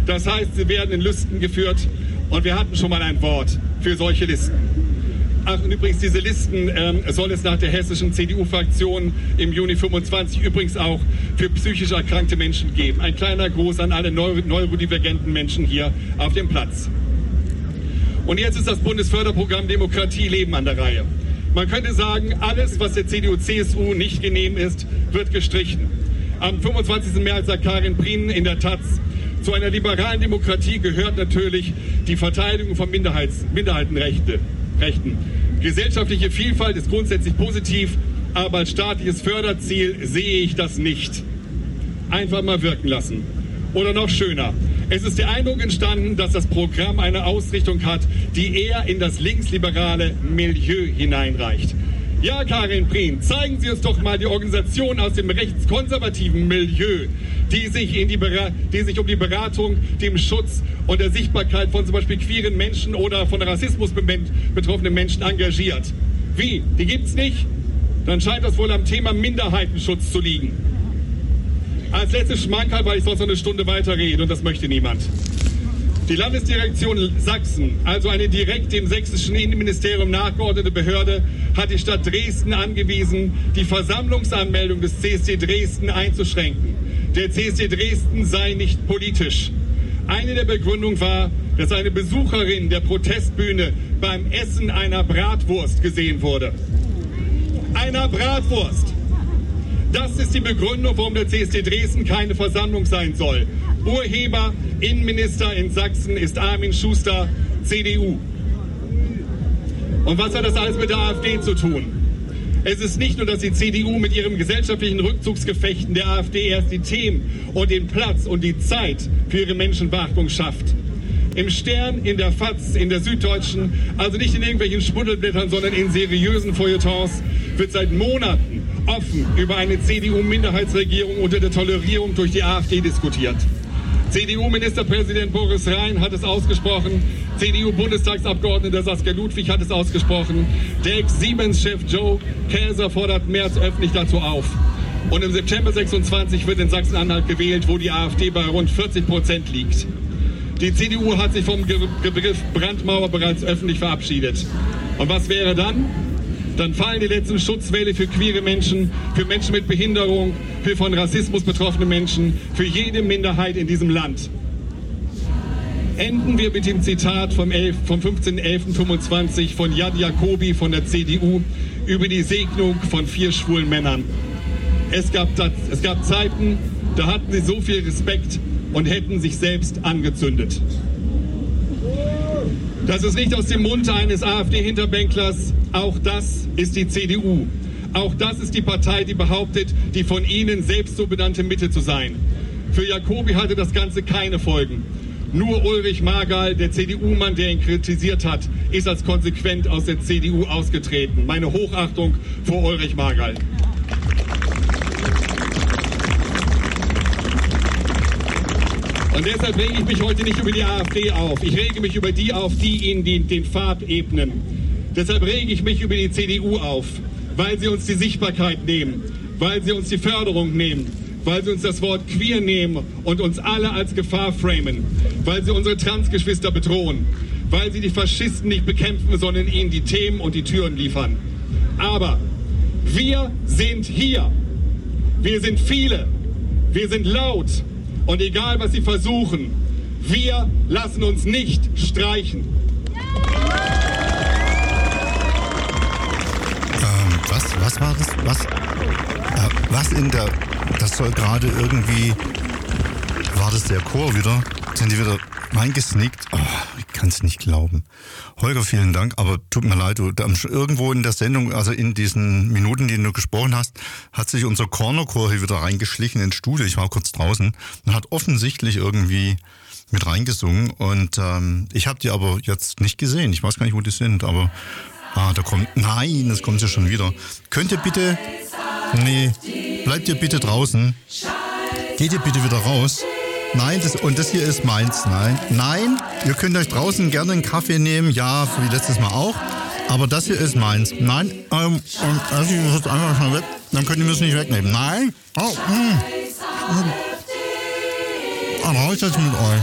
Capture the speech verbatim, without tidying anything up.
Das heißt, sie werden in Listen geführt und wir hatten schon mal ein Wort für solche Listen. Ach, und übrigens, diese Listen ähm, soll es nach der hessischen C D U-Fraktion im Juni fünfundzwanzig übrigens auch für psychisch erkrankte Menschen geben. Ein kleiner Gruß an alle neuro- neurodivergenten Menschen hier auf dem Platz. Und jetzt ist das Bundesförderprogramm Demokratie Leben an der Reihe. Man könnte sagen, alles, was der C D U C S U nicht genehm ist, wird gestrichen. Am fünfundzwanzigsten März sagt Karin Prien in der Taz, zu einer liberalen Demokratie gehört natürlich die Verteidigung von Minderheits- Minderheitenrechte. Rechten. Gesellschaftliche Vielfalt ist grundsätzlich positiv, aber als staatliches Förderziel sehe ich das nicht. Einfach mal wirken lassen. Oder noch schöner. Es ist der Eindruck entstanden, dass das Programm eine Ausrichtung hat, die eher in das linksliberale Milieu hineinreicht. Ja, Karin Prien, zeigen Sie uns doch mal die Organisation aus dem rechtskonservativen Milieu, die sich, in die, die sich um die Beratung, dem Schutz und der Sichtbarkeit von zum Beispiel queeren Menschen oder von Rassismus betroffenen Menschen engagiert. Wie? Die gibt's nicht? Dann scheint das wohl am Thema Minderheitenschutz zu liegen. Als letztes Schmankerl, weil ich sonst noch eine Stunde weiter rede und das möchte niemand. Die Landesdirektion Sachsen, also eine direkt dem sächsischen Innenministerium nachgeordnete Behörde, hat die Stadt Dresden angewiesen, die Versammlungsanmeldung des C S D Dresden einzuschränken. Der C S D Dresden sei nicht politisch. Eine der Begründungen war, dass eine Besucherin der Protestbühne beim Essen einer Bratwurst gesehen wurde. Einer Bratwurst! Das ist die Begründung, warum der C S D Dresden keine Versammlung sein soll. Urheber, Innenminister in Sachsen ist Armin Schuster, C D U. Und was hat das alles mit der AfD zu tun? Es ist nicht nur, dass die C D U mit ihrem gesellschaftlichen Rückzugsgefechten der AfD erst die Themen und den Platz und die Zeit für ihre Menschenbeachtung schafft. Im Stern, in der FAZ, in der Süddeutschen, also nicht in irgendwelchen Schmuddelblättern, sondern in seriösen Feuilletons, wird seit Monaten offen über eine C D U-Minderheitsregierung unter der Tolerierung durch die AfD diskutiert. C D U-Ministerpräsident Boris Rhein hat es ausgesprochen, C D U-Bundestagsabgeordneter Saskia Ludwig hat es ausgesprochen, der Ex-Siemens-Chef Joe Käser fordert März öffentlich dazu auf. Und im September sechsundzwanzig wird in Sachsen-Anhalt gewählt, wo die AfD bei rund vierzig Prozent liegt. Die C D U hat sich vom Begriff Brandmauer bereits öffentlich verabschiedet. Und was wäre dann? Dann fallen die letzten Schutzwälle für queere Menschen, für Menschen mit Behinderung, für von Rassismus betroffene Menschen, für jede Minderheit in diesem Land. Enden wir mit dem Zitat vom, vom fünfzehnten elften fünfundzwanzig von Yad Jacobi von der C D U über die Segnung von vier schwulen Männern. Es gab, es gab Zeiten, da hatten sie so viel Respekt und hätten sich selbst angezündet. Das ist nicht aus dem Mund eines AfD-Hinterbänklers. Auch das ist die C D U. Auch das ist die Partei, die behauptet, die von ihnen selbst so benannte Mitte zu sein. Für Jacobi hatte das Ganze keine Folgen. Nur Ulrich Margal, der C D U-Mann, der ihn kritisiert hat, ist als konsequent aus der C D U ausgetreten. Meine Hochachtung vor Ulrich Margal. Und deshalb rege ich mich heute nicht über die AfD auf. Ich rege mich über die auf, die ihnen den, den Pfad ebnen. Deshalb rege ich mich über die C D U auf, weil sie uns die Sichtbarkeit nehmen, weil sie uns die Förderung nehmen, weil sie uns das Wort queer nehmen und uns alle als Gefahr framen, weil sie unsere Transgeschwister bedrohen, weil sie die Faschisten nicht bekämpfen, sondern ihnen die Themen und die Türen liefern. Aber wir sind hier. Wir sind viele. Wir sind laut. Und egal, was sie versuchen, wir lassen uns nicht streichen. Ähm, was, was war das? Was, äh, was in der, das soll gerade irgendwie, war das der Chor wieder? Sind die wieder reingesneakt? Oh, ich kann es nicht glauben. Holger, vielen Dank, aber tut mir leid, du, irgendwo in der Sendung, also in diesen Minuten, die du gesprochen hast, hat sich unser Corner-Chor hier wieder reingeschlichen ins Studio. Ich war kurz draußen und hat offensichtlich irgendwie mit reingesungen und ähm, ich habe die aber jetzt nicht gesehen. Ich weiß gar nicht, wo die sind, aber ah, da kommt, nein, das kommt ja schon wieder. Könnt ihr bitte, nee, bleibt ihr bitte draußen. Geht ihr bitte wieder raus. Nein, das, und das hier ist meins. Nein, nein, ihr könnt euch draußen gerne einen Kaffee nehmen, ja, wie letztes Mal auch. Aber das hier ist meins. Nein, ähm, und das hier ist einfach schon weg. Dann könnt ihr es nicht wegnehmen. Nein. Oh, mh. Dann raus jetzt mit euch.